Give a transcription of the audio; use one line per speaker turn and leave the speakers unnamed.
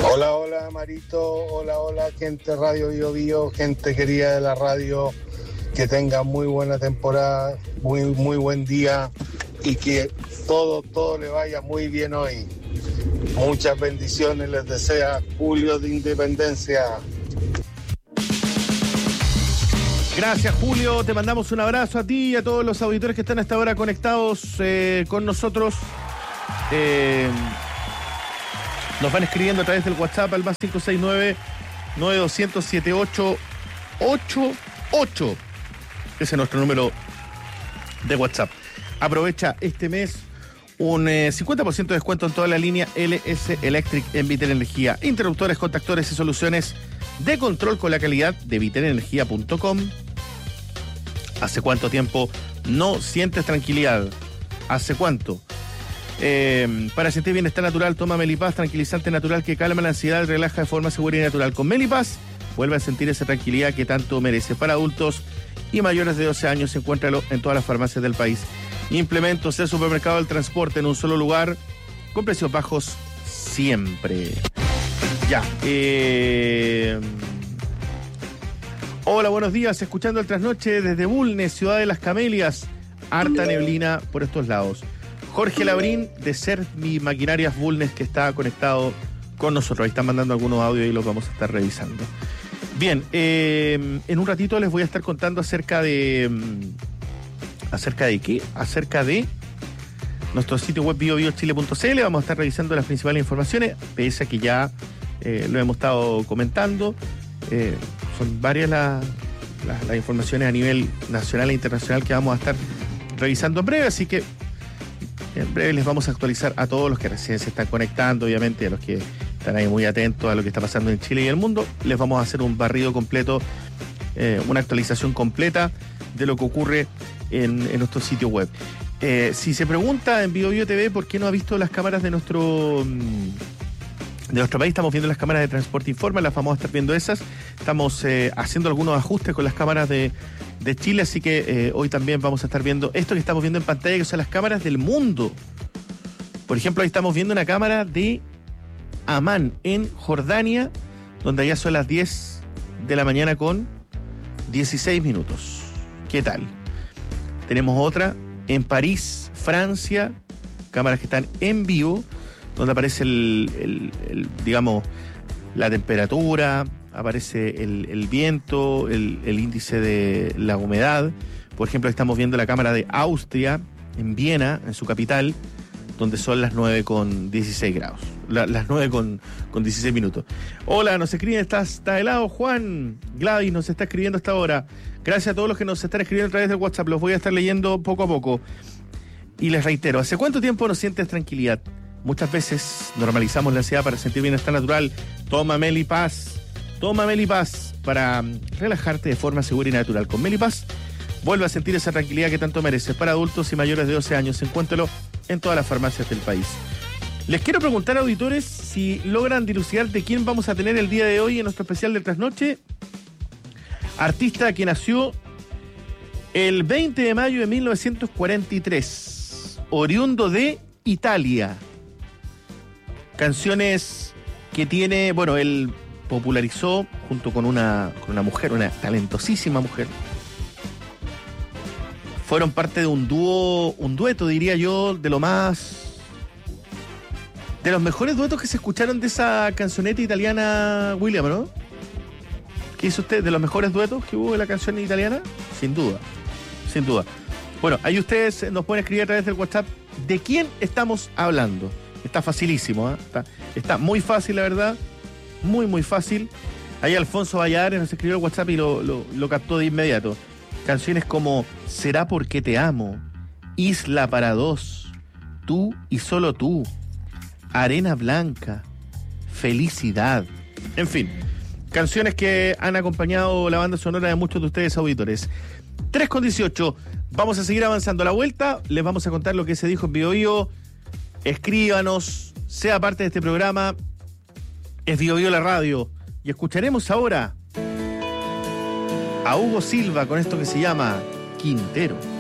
Hola, hola Marito, hola gente Radio Bio Bio, gente querida de la radio, que tenga muy buena temporada, muy buen día y que todo le vaya muy bien hoy. Muchas bendiciones les desea Julio de Independencia.
Gracias, Julio, te mandamos un abrazo a ti y a todos los auditores que están hasta ahora conectados con nosotros. Nos van escribiendo a través del WhatsApp al más 569-9200-7888. Ese es nuestro número de WhatsApp. Aprovecha este mes un 50% de descuento en toda la línea LS Electric en Vitel Energía. Interruptores, contactores y soluciones de control con la calidad de vitelenergia.com. ¿Hace cuánto tiempo no sientes tranquilidad? ¿Hace cuánto? Para sentir bienestar natural, toma Melipaz, tranquilizante natural que calma la ansiedad y relaja de forma segura y natural. Con Melipaz, vuelve a sentir esa tranquilidad que tanto merece. Para adultos y mayores de 12 años, encuéntralo en todas las farmacias del país. Implementos del supermercado del transporte en un solo lugar, con precios bajos siempre. Ya. Hola, buenos días. Escuchando el trasnoche desde Bulnes, Ciudad de las Camelias. Harta neblina por estos lados. Jorge Labrín, de Sermi Maquinarias Bulnes, que está conectado con nosotros. Ahí están mandando algunos audios y los vamos a estar revisando. Bien, en un ratito les voy a estar contando acerca de qué, acerca de nuestro sitio web biobiochile.cl. Vamos a estar revisando las principales informaciones, pese a que ya lo hemos estado comentando. Son varias las informaciones a nivel nacional e internacional que vamos a estar revisando en breve, así que en breve les vamos a actualizar a todos los que recién se están conectando, obviamente, a los que están ahí muy atentos a lo que está pasando en Chile y el mundo. Les vamos a hacer un barrido completo, una actualización completa de lo que ocurre en nuestro sitio web. Si se pregunta en BioBio TV por qué no ha visto las cámaras de nuestro país, estamos viendo las cámaras de Transporte Informa, las vamos a estar viendo esas. Estamos haciendo algunos ajustes con las cámaras de Chile, así que hoy también vamos a estar viendo esto que estamos viendo en pantalla, que son las cámaras del mundo. Por ejemplo, ahí estamos viendo una cámara de Amán, en Jordania, donde ya son las 10 de la mañana con 16 minutos. ¿Qué tal? Tenemos otra en París, Francia, cámaras que están en vivo, donde aparece digamos, la temperatura, aparece el viento, el índice de la humedad. Por ejemplo, estamos viendo la cámara de Austria, en Viena, en su capital, donde son las 9 con 16 grados. Las 9 con 16 minutos. Hola, nos escriben, está helado, Juan. Gladys nos está escribiendo hasta ahora. Gracias a todos los que nos están escribiendo a través del WhatsApp. Los voy a estar leyendo poco a poco. Y les reitero, ¿hace cuánto tiempo no sientes tranquilidad? Muchas veces normalizamos la ansiedad para sentir bienestar natural. Toma Melipaz para relajarte de forma segura y natural. Con Melipaz, vuelve a sentir esa tranquilidad que tanto mereces. Para adultos y mayores de 12 años, encuéntralo en todas las farmacias del país. Les quiero preguntar, auditores, si logran dilucidar de quién vamos a tener el día de hoy en nuestro especial de Trasnoche. Artista que nació el 20 de mayo de 1943, oriundo de Italia. Canciones que tiene, bueno, él popularizó junto con una mujer, una talentosísima mujer. Fueron parte de un dueto, diría yo, de los mejores duetos que se escucharon de esa cancioneta italiana, William, ¿no? ¿Qué hizo usted? ¿De los mejores duetos que hubo de la canción italiana? Sin duda. Bueno, ahí ustedes nos pueden escribir a través del WhatsApp de quién estamos hablando. Está facilísimo, ¿eh? Está muy fácil, la verdad. Muy fácil. Ahí Alfonso Valladares nos escribió el WhatsApp y lo captó de inmediato. Canciones como Será porque te amo, Isla para dos, Tú y solo tú, Arena blanca, Felicidad. En fin, canciones que han acompañado la banda sonora de muchos de ustedes, auditores. 3:18. Vamos a seguir avanzando. A la vuelta les vamos a contar lo que se dijo en BioBio. Escríbanos, sea parte de este programa. Es BioBio la radio. Y escucharemos ahora a Hugo Silva con esto que se llama Quintero.